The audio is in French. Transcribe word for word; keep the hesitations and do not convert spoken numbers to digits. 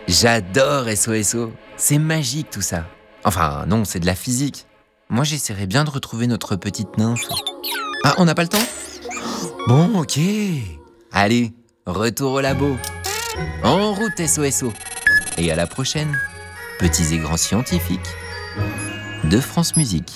J'adore S O S O. C'est magique tout ça. Enfin, non, c'est de la physique. Moi, j'essaierais bien de retrouver notre petite nymphe. Ah, on n'a pas le temps ? Bon, ok. Allez, retour au labo. En route S O S O. Et à la prochaine, petits et grands scientifiques de France Musique.